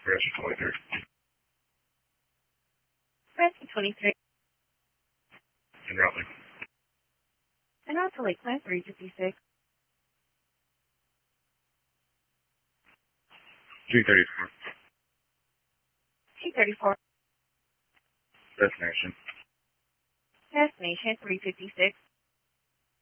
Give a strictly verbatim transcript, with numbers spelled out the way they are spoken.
Rescue twenty-three. Rescue twenty-three. En route. And out to Lakeland three fifty-six. two thirty-four. two thirty-four. Destination. Destination three fifty-six.